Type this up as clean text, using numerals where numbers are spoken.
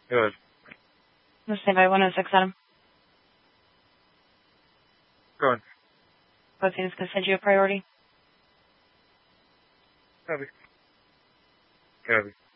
Good. Let's stand by 106 Adam. Go on. Posting is going to send you a priority. Copy. Copy.